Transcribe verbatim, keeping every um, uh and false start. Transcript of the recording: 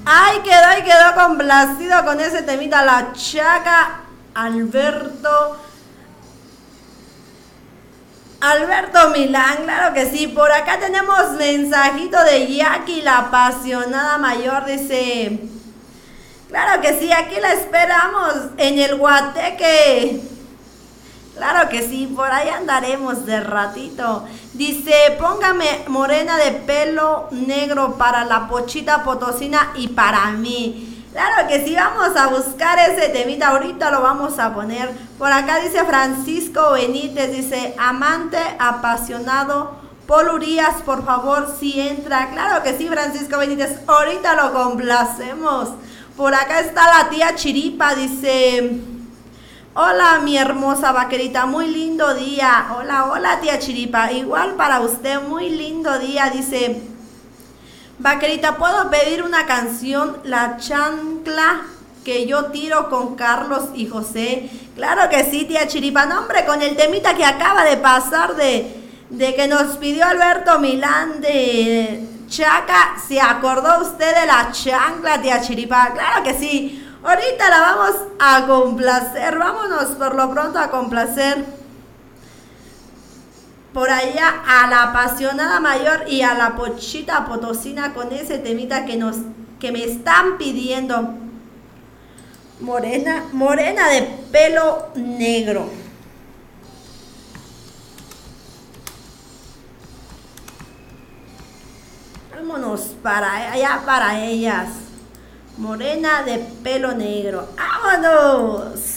Ay, quedó, ay, quedó complacido con ese temita la Chaca Alberto. Alberto Milán, claro que sí. Por acá tenemos mensajito de Jackie, la apasionada mayor, dice. Claro que sí, aquí la esperamos en el Guateque. Claro que sí, por ahí andaremos de ratito. Dice, póngame morena de pelo negro para la Pochita Potosina y para mí. Claro que sí, vamos a buscar ese temita, ahorita lo vamos a poner. Por acá dice Francisco Benítez, dice, amante apasionado, Paul Urias, por favor, si entra. Claro que sí, Francisco Benítez, ahorita lo complacemos. Por acá está la tía Chiripa, dice, hola mi hermosa vaquerita, muy lindo día. Hola, hola tía Chiripa, igual para usted, muy lindo día, dice, vaquerita, ¿puedo pedir una canción? La chancla que yo tiro con Carlos y José. Claro que sí, tía Chiripa, no hombre, con el temita que acaba de pasar de, de que nos pidió Alberto Milán de Chaca, ¿se acordó usted de la chancla, tía Chiripa? Claro que sí. Ahorita la vamos a complacer. Vámonos por lo pronto a complacer por allá a la apasionada mayor y a la Pochita Potosina con ese temita que nos que me están pidiendo. Morena, morena de pelo negro. Vámonos para allá para ellas. Morena de pelo negro. ¡Vámonos!